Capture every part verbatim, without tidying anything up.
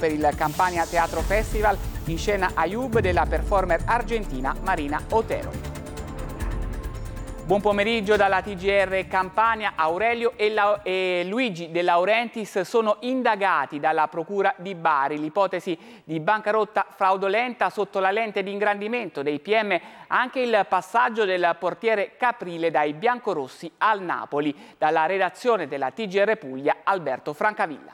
Per il Campania Teatro Festival in scena Ayub della performer argentina Marina Otero. Buon pomeriggio dalla T G R Campania. Aurelio e, La- e Luigi De Laurentiis sono indagati dalla Procura di Bari. L'ipotesi di bancarotta fraudolenta sotto la lente di ingrandimento dei P M, anche il passaggio del portiere Caprile dai biancorossi al Napoli. Dalla redazione della T G R Puglia, Alberto Francavilla.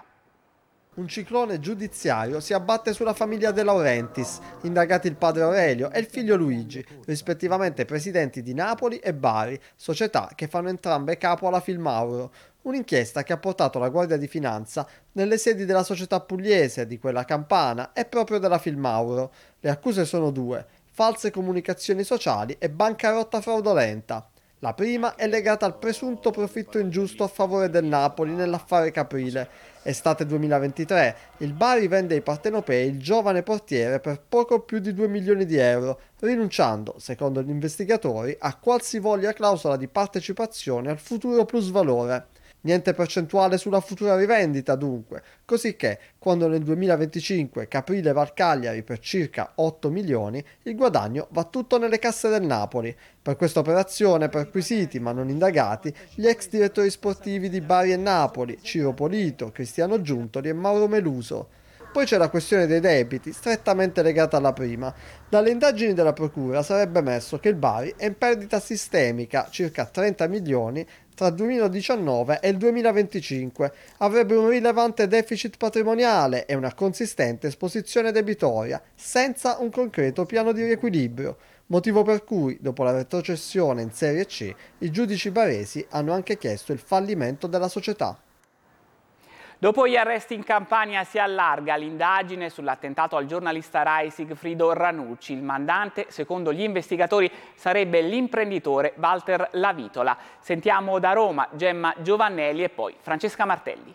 Un ciclone giudiziario si abbatte sulla famiglia De Laurentiis, indagati il padre Aurelio e il figlio Luigi, rispettivamente presidenti di Napoli e Bari, società che fanno entrambe capo alla Filmauro. Un'inchiesta che ha portato la Guardia di Finanza nelle sedi della società pugliese, di quella campana e proprio della Filmauro. Le accuse sono due: false comunicazioni sociali e bancarotta fraudolenta. La prima è legata al presunto profitto ingiusto a favore del Napoli nell'affare Caprile. Estate duemilaventitré, il Bari vende ai partenopei il giovane portiere per poco più di due milioni di euro, rinunciando, secondo gli investigatori, a qualsivoglia clausola di partecipazione al futuro plusvalore. Niente percentuale sulla futura rivendita dunque, così che quando nel duemilaventicinque Caprile va al Cagliari per circa otto milioni, il guadagno va tutto nelle casse del Napoli. Per questa operazione perquisiti ma non indagati gli ex direttori sportivi di Bari e Napoli, Ciro Polito, Cristiano Giuntoli e Mauro Meluso. Poi c'è la questione dei debiti, strettamente legata alla prima. Dalle indagini della Procura sarebbe emerso che il Bari è in perdita sistemica, circa trenta milioni, tra il duemiladiciannove e il duemilaventicinque, avrebbe un rilevante deficit patrimoniale e una consistente esposizione debitoria, senza un concreto piano di riequilibrio, motivo per cui, dopo la retrocessione in Serie C, i giudici baresi hanno anche chiesto il fallimento della società. Dopo gli arresti in Campania si allarga l'indagine sull'attentato al giornalista Rai Sigfrido Ranucci. Il mandante, secondo gli investigatori, sarebbe l'imprenditore Walter Lavitola. Sentiamo da Roma Gemma Giovannelli e poi Francesca Martelli.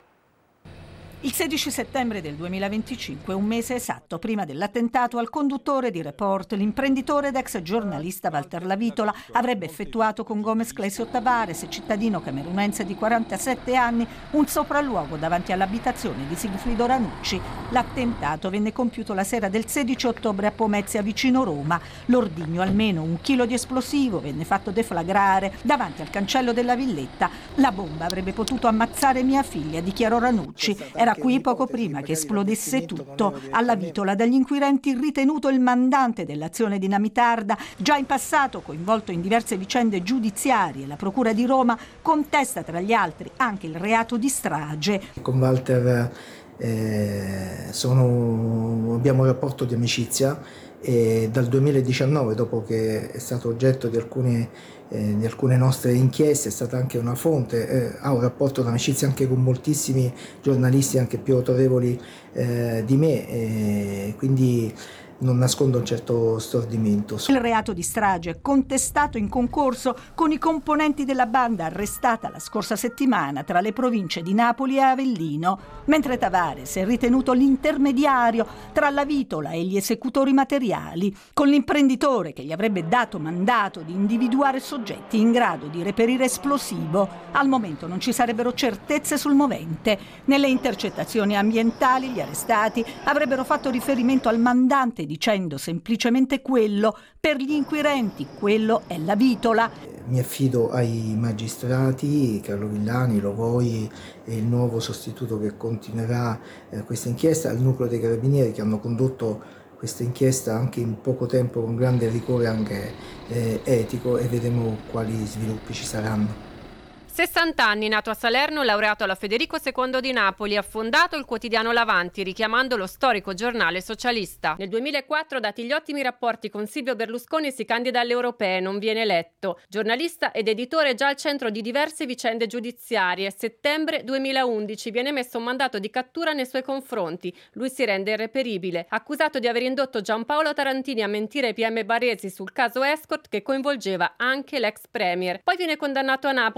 Il sedici settembre del duemilaventicinque, un mese esatto prima dell'attentato al conduttore di Report, l'imprenditore ed ex giornalista Walter Lavitola avrebbe effettuato con Gomez Clesio Tavares, cittadino camerunense di quarantasette anni, un sopralluogo davanti all'abitazione di Sigfrido Ranucci. L'attentato venne compiuto la sera del sedici ottobre a Pomezia, vicino Roma. L'ordigno, almeno un chilo di esplosivo, venne fatto deflagrare davanti al cancello della villetta. La bomba avrebbe potuto ammazzare mia figlia, dichiarò Ranucci. Era qui poco prima che esplodesse tutto. Alla Vitola dagli inquirenti ritenuto il mandante dell'azione dinamitarda, già in passato coinvolto in diverse vicende giudiziarie. La Procura di Roma contesta tra gli altri anche il reato di strage. Con Walter eh, sono, abbiamo un rapporto di amicizia e dal duemiladiciannove, dopo che è stato oggetto di alcune Eh, di alcune nostre inchieste, è stata anche una fonte, eh, ha un rapporto d'amicizia anche con moltissimi giornalisti anche più autorevoli eh, di me, eh, quindi non nascondo un certo stordimento. Il reato di strage contestato in concorso con i componenti della banda arrestata la scorsa settimana tra le province di Napoli e Avellino, mentre Tavares è ritenuto l'intermediario tra la Vitola e gli esecutori materiali, con l'imprenditore che gli avrebbe dato mandato di individuare soggetti in grado di reperire esplosivo. Al momento non ci sarebbero certezze sul movente. Nelle intercettazioni ambientali gli arrestati avrebbero fatto riferimento al mandante dicendo semplicemente quello. Per gli inquirenti quello è la Vitola. Mi affido ai magistrati, Carlo Villani, Lovoi e il nuovo sostituto che continuerà eh, questa inchiesta, al nucleo dei carabinieri che hanno condotto questa inchiesta anche in poco tempo con grande rigore anche eh, etico, e vedremo quali sviluppi ci saranno. sessanta anni, nato a Salerno, laureato alla Federico secondo di Napoli, ha fondato il quotidiano L'Avanti, richiamando lo storico giornale socialista. Nel duemilaquattro, dati gli ottimi rapporti con Silvio Berlusconi, si candida alle europee, non viene eletto. Giornalista ed editore già al centro di diverse vicende giudiziarie. Settembre duemilaundici viene messo un mandato di cattura nei suoi confronti. Lui si rende irreperibile, accusato di aver indotto Giampaolo Tarantini a mentire ai P M baresi sul caso Escort che coinvolgeva anche l'ex premier. Poi viene condannato a Napoli per tentativo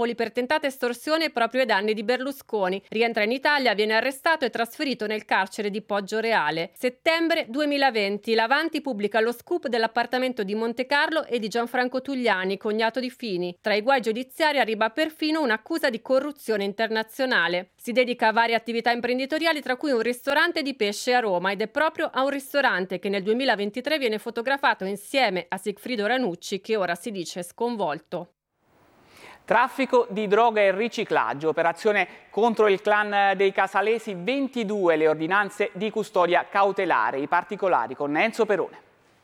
tentata estorsione proprio ai danni di Berlusconi. Rientra in Italia, viene arrestato e trasferito nel carcere di Poggioreale. Settembre duemilaventi, l'Avanti pubblica lo scoop dell'appartamento di Montecarlo e di Gianfranco Tugliani, cognato di Fini. Tra i guai giudiziari arriva perfino un'accusa di corruzione internazionale. Si dedica a varie attività imprenditoriali, tra cui un ristorante di pesce a Roma, ed è proprio a un ristorante che nel duemilaventitré viene fotografato insieme a Sigfrido Ranucci, che ora si dice sconvolto. Traffico di droga e riciclaggio, operazione contro il clan dei Casalesi, ventidue le ordinanze di custodia cautelare. I particolari con Enzo Perone.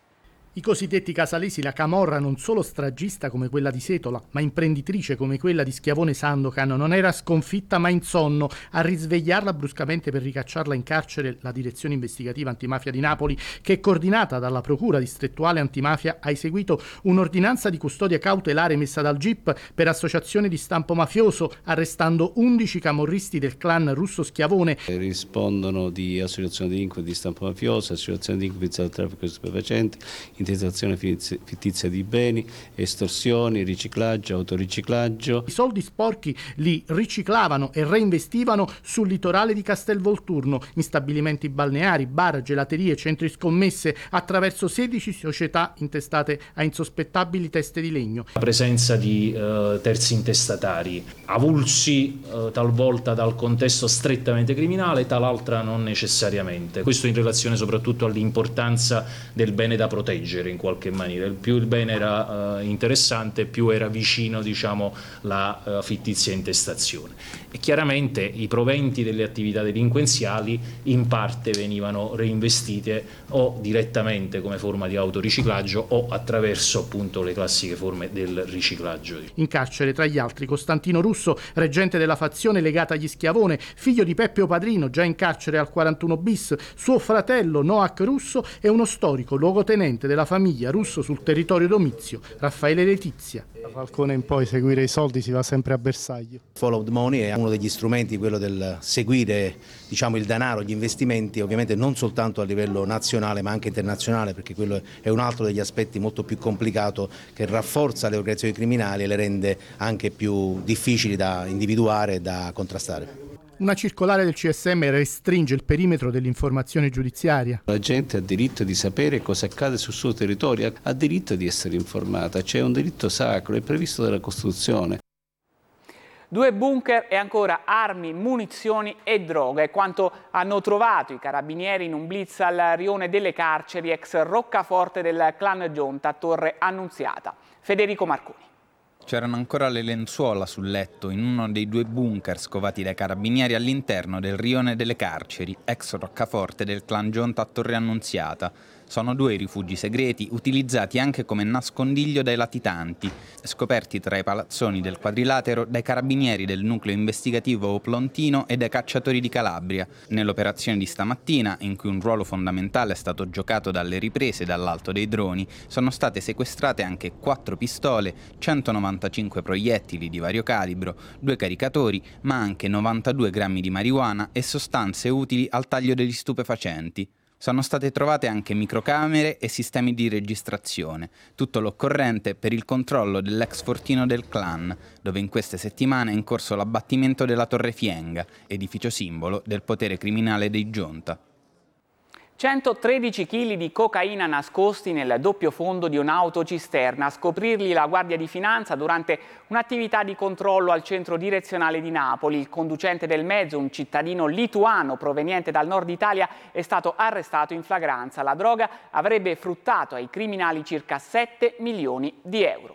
I cosiddetti Casalesi, la camorra non solo stragista come quella di Setola, ma imprenditrice come quella di Schiavone Sandokan, non era sconfitta ma in sonno. A risvegliarla bruscamente per ricacciarla in carcere la direzione investigativa antimafia di Napoli, che coordinata dalla procura distrettuale antimafia ha eseguito un'ordinanza di custodia cautelare messa dal G I P per associazione di stampo mafioso, arrestando undici camorristi del clan russo Schiavone. Rispondono di associazione di delinquenti di stampo mafioso, associazione di delinquenti del traffico di stupefacenti, intestazione fittizia di beni, estorsioni, riciclaggio, autoriciclaggio. I soldi sporchi li riciclavano e reinvestivano sul litorale di Castelvolturno, in stabilimenti balneari, bar, gelaterie, centri scommesse, attraverso sedici società intestate a insospettabili teste di legno. La presenza di eh, terzi intestatari, avulsi eh, talvolta dal contesto strettamente criminale, tal'altra non necessariamente. Questo in relazione soprattutto all'importanza del bene da proteggere. In qualche maniera, più il bene era uh, interessante, più era vicino, diciamo, la uh, fittizia intestazione. E chiaramente i proventi delle attività delinquenziali in parte venivano reinvestite o direttamente come forma di autoriciclaggio o attraverso appunto le classiche forme del riciclaggio. In carcere tra gli altri Costantino Russo, reggente della fazione legata agli Schiavone, figlio di Peppio Padrino, già in carcere al quarantuno bis, suo fratello Noac Russo e uno storico luogotenente della famiglia Russo sul territorio domizio, Raffaele Letizia. Da Falcone in poi seguire i soldi si va sempre a bersaglio. Follow the money è uno degli strumenti, quello del seguire, diciamo, il denaro, gli investimenti, ovviamente non soltanto a livello nazionale ma anche internazionale, perché quello è un altro degli aspetti molto più complicato che rafforza le organizzazioni criminali e le rende anche più difficili da individuare e da contrastare. Una circolare del C S M restringe il perimetro dell'informazione giudiziaria. La gente ha diritto di sapere cosa accade sul suo territorio, ha diritto di essere informata, c'è un diritto sacro, è previsto dalla Costituzione. Due bunker e ancora armi, munizioni e droga è quanto hanno trovato i carabinieri in un blitz al rione delle carceri, ex roccaforte del clan Gionta a Torre Annunziata. Federico Marconi. C'erano ancora le lenzuola sul letto in uno dei due bunker scovati dai carabinieri all'interno del rione delle carceri, ex roccaforte del clan Gionta a Torre Annunziata. Sono due i rifugi segreti utilizzati anche come nascondiglio dai latitanti, scoperti tra i palazzoni del quadrilatero dai carabinieri del nucleo investigativo Oplontino e dai cacciatori di Calabria. Nell'operazione di stamattina, in cui un ruolo fondamentale è stato giocato dalle riprese dall'alto dei droni, sono state sequestrate anche quattro pistole, centonovantacinque proiettili di vario calibro, due caricatori, ma anche novantadue grammi di marijuana e sostanze utili al taglio degli stupefacenti. Sono state trovate anche microcamere e sistemi di registrazione, tutto l'occorrente per il controllo dell'ex fortino del clan, dove in queste settimane è in corso l'abbattimento della Torre Fienga, edificio simbolo del potere criminale dei Gionta. centotredici chili di cocaina nascosti nel doppio fondo di un'autocisterna. A scoprirli la Guardia di Finanza durante un'attività di controllo al centro direzionale di Napoli. Il conducente del mezzo, un cittadino lituano proveniente dal nord Italia, è stato arrestato in flagranza. La droga avrebbe fruttato ai criminali circa sette milioni di euro.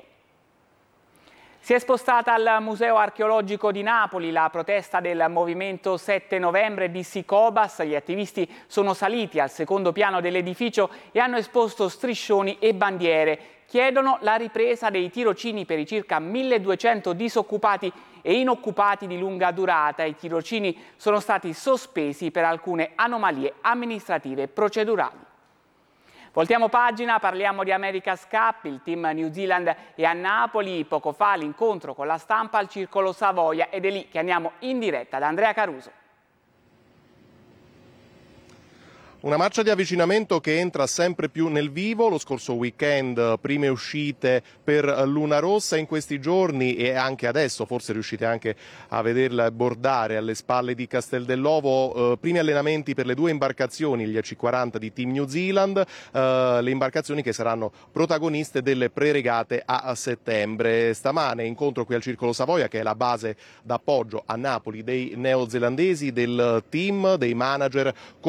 Si è spostata al Museo Archeologico di Napoli la protesta del movimento sette novembre di Sicobas. Gli attivisti sono saliti al secondo piano dell'edificio e hanno esposto striscioni e bandiere. Chiedono la ripresa dei tirocini per i circa milleduecento disoccupati e inoccupati di lunga durata. I tirocini sono stati sospesi per alcune anomalie amministrative e procedurali. Voltiamo pagina, parliamo di America's Cup, il team New Zealand è a Napoli, poco fa l'incontro con la stampa al Circolo Savoia ed è lì che andiamo in diretta da Andrea Caruso. Una marcia di avvicinamento che entra sempre più nel vivo. Lo scorso weekend prime uscite per Luna Rossa, in questi giorni e anche adesso forse riuscite anche a vederla bordare alle spalle di Castel dell'Ovo, eh, primi allenamenti per le due imbarcazioni, gli A C quaranta di Team New Zealand, eh, le imbarcazioni che saranno protagoniste delle preregate a settembre. Stamane incontro qui al Circolo Savoia, che è la base d'appoggio a Napoli dei neozelandesi, del team, dei manager